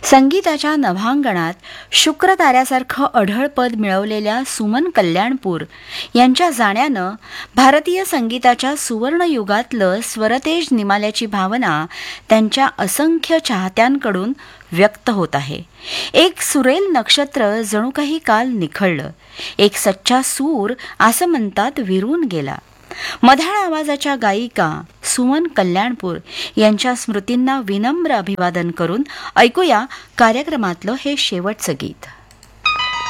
संगीताच्या नभांगणात शुक्रताऱ्यासारखं अढळ पद मिळवलेल्या सुमन कल्याणपूर यांच्या जाण्यानं भारतीय संगीताच्या सुवर्णयुगातलं स्वरतेज निमाल्याची भावना त्यांच्या असंख्य चाहत्यांकडून व्यक्त होत आहे. एक सुरेल नक्षत्र जणू काही काल निखळलं, एक सच्चा सूर असं म्हणतात विरून गेला. मधाळ आवाजाच्या गायिका सुमन कल्याणपूर यांच्या स्मृतींना विनम्र अभिवादन करून ऐकूया कार्यक्रमातलं हे शेवटचं गीत.